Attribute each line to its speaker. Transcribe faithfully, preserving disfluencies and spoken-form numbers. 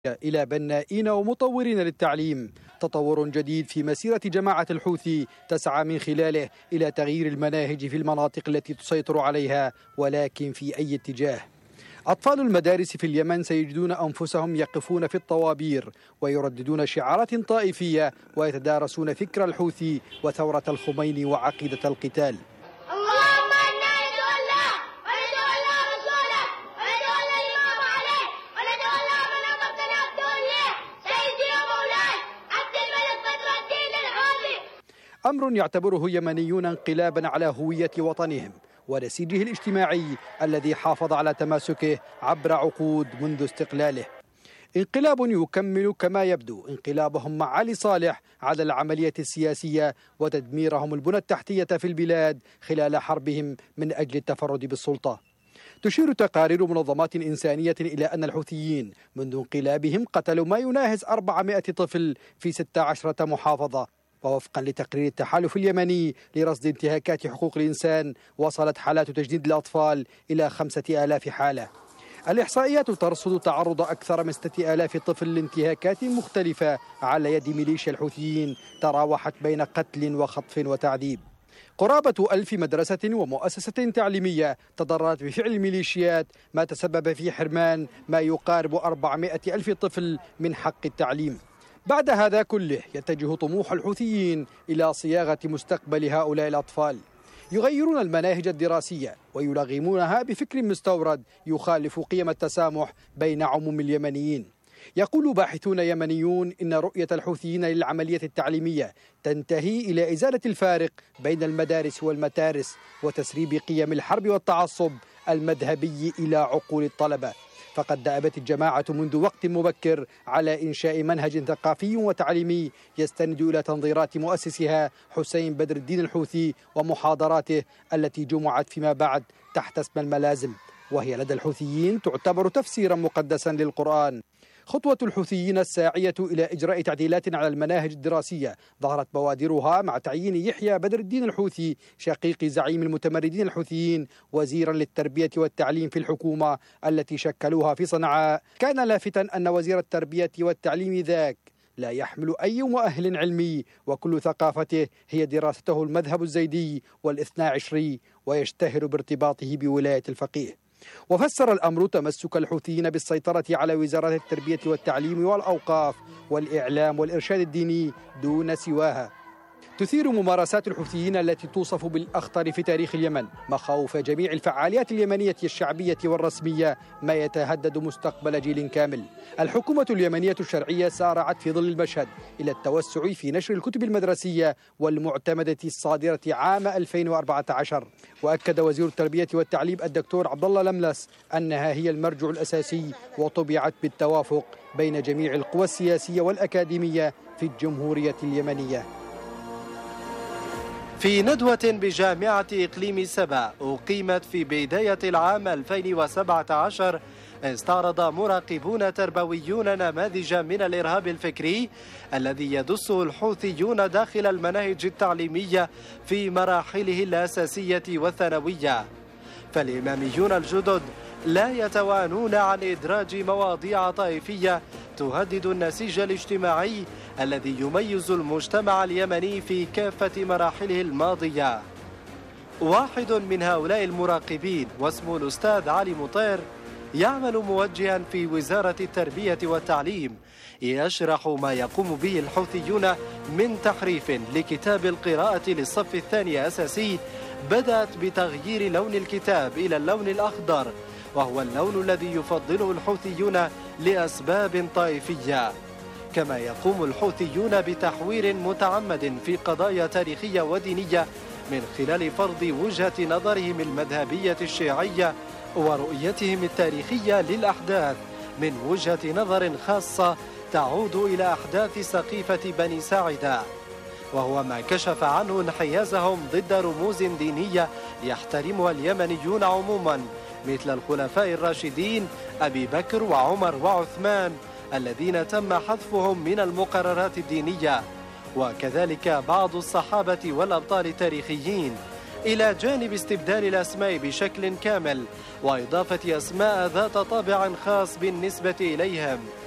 Speaker 1: إلى بنائين ومطورين للتعليم، تطور جديد في مسيرة جماعة الحوثي تسعى من خلاله إلى تغيير المناهج في المناطق التي تسيطر عليها، ولكن في أي اتجاه؟ أطفال المدارس في اليمن سيجدون أنفسهم يقفون في الطوابير ويرددون شعارات طائفية ويتدارسون فكر الحوثي وثورة الخميني وعقيدة القتال. أمر يعتبره يمنيون انقلابا على هوية وطنهم ونسيجه الاجتماعي الذي حافظ على تماسكه عبر عقود منذ استقلاله. انقلاب يكمل كما يبدو انقلابهم مع علي صالح على العملية السياسية وتدميرهم البنى التحتية في البلاد خلال حربهم من أجل التفرد بالسلطة. تشير تقارير منظمات إنسانية إلى أن الحوثيين منذ انقلابهم قتلوا ما يناهز أربعمائة طفل في ستة عشرة محافظة، ووفقا لتقرير التحالف اليمني لرصد انتهاكات حقوق الإنسان وصلت حالات تجنيد الأطفال إلى خمسة آلاف حالة. الإحصائيات ترصد تعرض أكثر من ستة آلاف طفل لانتهاكات مختلفة على يد ميليشيا الحوثيين تراوحت بين قتل وخطف وتعذيب. قرابة ألف مدرسة ومؤسسة تعليمية تضررت بفعل الميليشيات، ما تسبب في حرمان ما يقارب أربعمائة ألف طفل من حق التعليم. بعد هذا كله يتجه طموح الحوثيين إلى صياغة مستقبل هؤلاء الأطفال، يغيرون المناهج الدراسية ويلغمونها بفكر مستورد يخالف قيم التسامح بين عموم اليمنيين. يقول باحثون يمنيون إن رؤية الحوثيين للعملية التعليمية تنتهي إلى إزالة الفارق بين المدارس والمتارس وتسريب قيم الحرب والتعصب المذهبي إلى عقول الطلبة. فقد دأبت الجماعة منذ وقت مبكر على إنشاء منهج ثقافي وتعليمي يستند إلى تنظيرات مؤسسها حسين بدر الدين الحوثي ومحاضراته التي جمعت فيما بعد تحت اسم الملازم، وهي لدى الحوثيين تعتبر تفسيرا مقدسا للقرآن. خطوة الحوثيين الساعية إلى إجراء تعديلات على المناهج الدراسية ظهرت بوادرها مع تعيين يحيى بدر الدين الحوثي شقيق زعيم المتمردين الحوثيين وزيرا للتربية والتعليم في الحكومة التي شكلوها في صنعاء. كان لافتا أن وزير التربية والتعليم ذاك لا يحمل أي مؤهل علمي وكل ثقافته هي دراسته المذهب الزيدي والاثنى عشري، ويشتهر بارتباطه بولاية الفقيه. وفسر الأمر تمسك الحوثيين بالسيطرة على وزارات التربية والتعليم والأوقاف والإعلام والإرشاد الديني دون سواها. تثير ممارسات الحوثيين التي توصف بالأخطر في تاريخ اليمن مخاوف جميع الفعاليات اليمنية الشعبية والرسمية، ما يتهدد مستقبل جيل كامل. الحكومة اليمنية الشرعية سارعت في ظل المشهد إلى التوسع في نشر الكتب المدرسية والمعتمدة الصادرة عام ألفين وأربعة عشر. وأكد وزير التربية والتعليم الدكتور عبد الله لملس أنها هي المرجع الأساسي وطبعت بالتوافق بين جميع القوى السياسية والأكاديمية في الجمهورية اليمنية.
Speaker 2: في ندوة بجامعة إقليم سبا أقيمت في بداية العام ألفين وسبعة عشر استعرض مراقبون تربويون نماذج من الإرهاب الفكري الذي يدسه الحوثيون داخل المناهج التعليمية في مراحله الأساسية والثانوية. فالإماميون الجدد لا يتوانون عن إدراج مواضيع طائفية تهدد النسيج الاجتماعي الذي يميز المجتمع اليمني في كافة مراحله الماضية. واحد من هؤلاء المراقبين واسمه الأستاذ علي مطير يعمل موجها في وزارة التربية والتعليم، يشرح ما يقوم به الحوثيون من تحريف لكتاب القراءة للصف الثاني أساسي بدأت بتغيير لون الكتاب إلى اللون الأخضر، وهو اللون الذي يفضله الحوثيون لأسباب طائفية. كما يقوم الحوثيون بتحوير متعمد في قضايا تاريخية ودينية من خلال فرض وجهة نظرهم المذهبية الشيعية ورؤيتهم التاريخية للأحداث من وجهة نظر خاصة تعود إلى أحداث سقيفة بني ساعدة، وهو ما كشف عنه انحيازهم ضد رموز دينية يحترمها اليمنيون عموما مثل الخلفاء الراشدين أبي بكر وعمر وعثمان الذين تم حذفهم من المقررات الدينية، وكذلك بعض الصحابة والأبطال التاريخيين، إلى جانب استبدال الأسماء بشكل كامل وإضافة أسماء ذات طابع خاص بالنسبة إليهم.